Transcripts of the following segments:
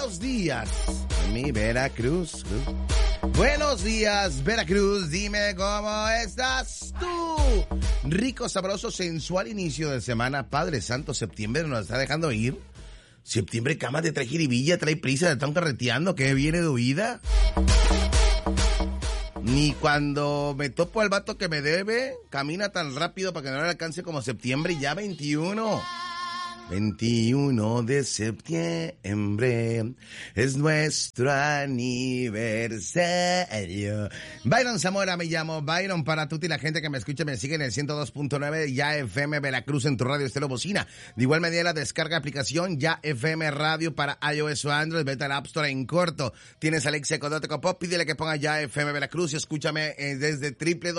Buenos días, mi Veracruz. Buenos días, Veracruz. Dime cómo estás tú. Rico, sabroso, sensual inicio de semana. Padre Santo, septiembre nos está dejando ir. Septiembre, cama te trae jiribilla, trae prisa, te están carreteando. ¿Qué viene de huida? Ni cuando me topo al vato que me debe, camina tan rápido para que no le alcance como septiembre y ya 21. 21 de septiembre es nuestro aniversario. Byron Zamora me llamo. Byron para tutti la gente que me escucha, me sigue en el 102.9 Ya FM Veracruz en tu radio estéreo bocina. De igual manera descarga aplicación Ya FM Radio para iOS o Android. Vete al App Store en corto. Tienes Alexia Codoteco Pop, pídele que ponga Ya FM Veracruz y escúchame desde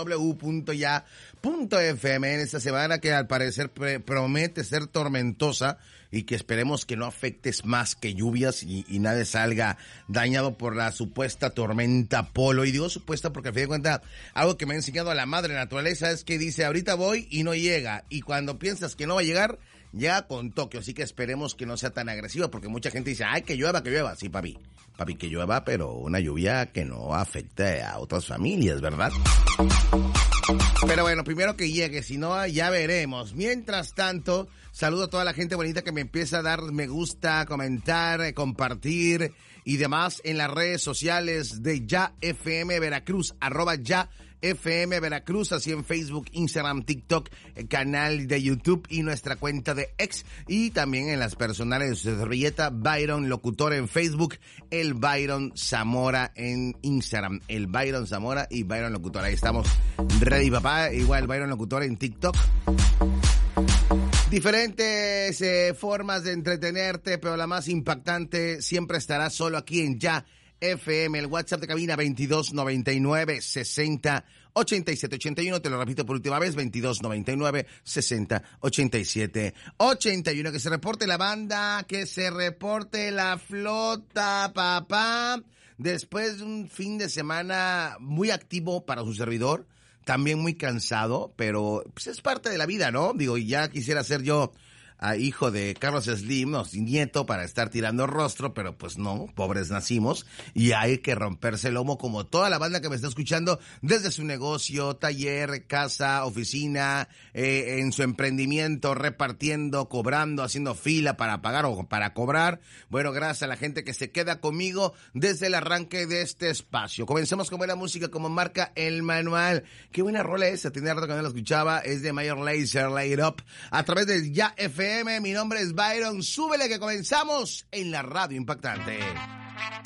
www.ya.fm en esta semana que al parecer promete ser tormentosa y que esperemos que no afectes más que lluvias y nadie salga dañado por la supuesta tormenta Polo. Y digo supuesta porque al fin de cuentas algo que me ha enseñado a la madre naturaleza es que dice ahorita voy y no llega, y cuando piensas que no va a llegar, llega con Tokio. Así que esperemos que no sea tan agresiva, porque mucha gente dice, ay, que llueva. Sí, papi, que llueva, pero una lluvia que no afecte a otras familias, ¿verdad? Pero bueno, primero que llegue, si no, ya veremos. Mientras tanto, saludo a toda la gente bonita que me empieza a dar me gusta, comentar, compartir y demás en las redes sociales de Ya FM Veracruz, @Ya FM Veracruz, así en Facebook, Instagram, TikTok, el canal de YouTube y nuestra cuenta de X, y también en las personales de su servilleta, Byron Locutor en Facebook, el Byron Zamora en Instagram, el Byron Zamora y Byron Locutor. Ahí estamos ready, papá. Igual Byron Locutor en TikTok. Diferentes formas de entretenerte, pero la más impactante siempre estará solo aquí en Ya FM. El WhatsApp de cabina 2299 60 87 81. Te lo repito por última vez, 2299 60 87 81. Que se reporte la banda, que se reporte la flota, papá. Después de un fin de semana muy activo para su servidor, también muy cansado, pero pues es parte de la vida, ¿no? Digo, ya quisiera ser yo hijo de Carlos Slim, no, nieto, para estar tirando rostro, pero pues no, pobres nacimos, y hay que romperse el lomo como toda la banda que me está escuchando desde su negocio, taller, casa, oficina, en su emprendimiento, repartiendo, cobrando, haciendo fila para pagar o para cobrar. Bueno, gracias a la gente que se queda conmigo desde el arranque de este espacio. Comencemos con buena música como marca El Manual. Qué buena rola esa, tenía rato que no la escuchaba, es de Major Lazer, Light It Up, a través de Ya FM. Mi nombre es Byron, súbele que comenzamos en la radio impactante.